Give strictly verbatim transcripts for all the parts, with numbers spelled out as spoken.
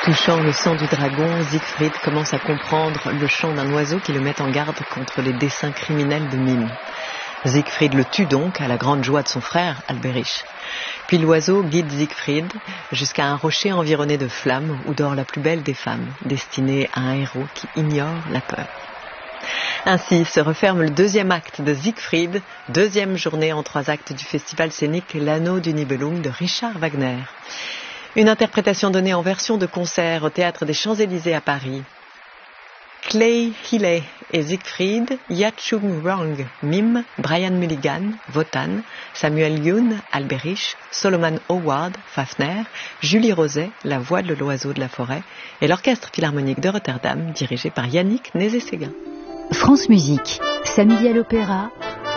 Touchant le sang du dragon, Siegfried commence à comprendre le chant d'un oiseau qui le met en garde contre les desseins criminels de Mime. Siegfried le tue donc, à la grande joie de son frère, Alberich. Puis l'oiseau guide Siegfried jusqu'à un rocher environné de flammes où dort la plus belle des femmes, destinée à un héros qui ignore la peur. Ainsi se referme le deuxième acte de Siegfried, deuxième journée en trois actes du festival scénique L'Anneau du Nibelung de Richard Wagner. Une interprétation donnée en version de concert au Théâtre des Champs-Élysées à Paris. Clay Healey et Siegfried, Yachung Wrong, Mime, Brian Mulligan, Wotan, Samuel Youn, Alberich, Solomon Howard, Fafner, Julie Roset, la voix de l'oiseau de la forêt, et l'Orchestre Philharmonique de Rotterdam, dirigé par Yannick Nézet-Séguin. France Musique, samedi à l'Opéra,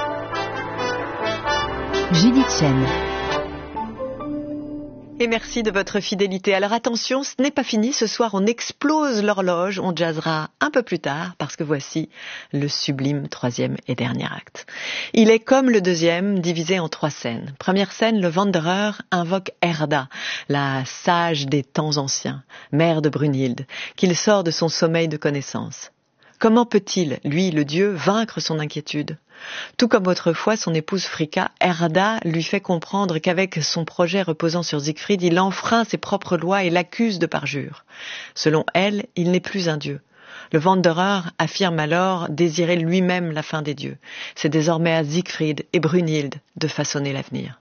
Judith Chen. Et merci de votre fidélité. Alors attention, ce n'est pas fini. Ce soir, on explose l'horloge. On jazzera un peu plus tard parce que voici le sublime troisième et dernier acte. Il est comme le deuxième, divisé en trois scènes. Première scène, le Wanderer invoque Erda, la sage des temps anciens, mère de Brunhilde, qu'il sort de son sommeil de connaissance. Comment peut-il, lui, le dieu, vaincre son inquiétude ? Tout comme autrefois son épouse Fricka, Erda lui fait comprendre qu'avec son projet reposant sur Siegfried, il enfreint ses propres lois et l'accuse de parjure. Selon elle, il n'est plus un dieu. Le Wanderer affirme alors désirer lui-même la fin des dieux. C'est désormais à Siegfried et Brunhilde de façonner l'avenir.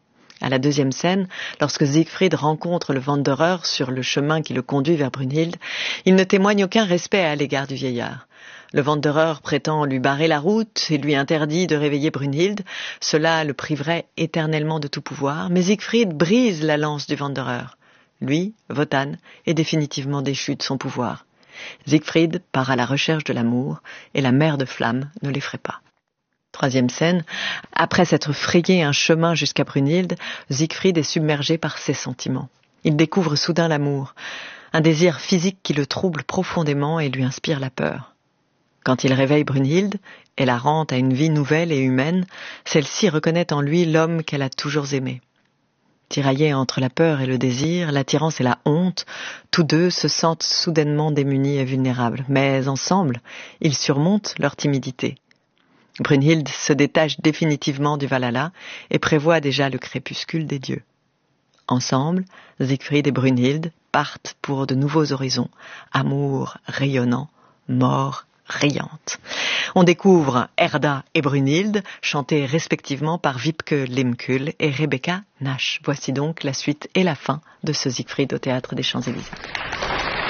À la deuxième scène, lorsque Siegfried rencontre le Wanderer sur le chemin qui le conduit vers Brunhilde, il ne témoigne aucun respect à l'égard du vieillard. Le Wanderer prétend lui barrer la route et lui interdit de réveiller Brunhilde. Cela le priverait éternellement de tout pouvoir, mais Siegfried brise la lance du Wanderer. Lui, Wotan, est définitivement déchu de son pouvoir. Siegfried part à la recherche de l'amour et la mer de flammes ne l'effraie pas. Troisième scène, après s'être frayé un chemin jusqu'à Brunhilde, Siegfried est submergé par ses sentiments. Il découvre soudain l'amour, un désir physique qui le trouble profondément et lui inspire la peur. Quand il réveille Brunhilde et la rend à une vie nouvelle et humaine, celle-ci reconnaît en lui l'homme qu'elle a toujours aimé. Tiraillés entre la peur et le désir, l'attirance et la honte, tous deux se sentent soudainement démunis et vulnérables. Mais ensemble, ils surmontent leur timidité. Brunhilde se détache définitivement du Valhalla et prévoit déjà le crépuscule des dieux. Ensemble, Siegfried et Brunhilde partent pour de nouveaux horizons, amour rayonnant, mort riante. On découvre Erda et Brunhilde, chantées respectivement par Wiebke Lemkühl et Rebecca Nash. Voici donc la suite et la fin de ce Siegfried au Théâtre des Champs-Élysées.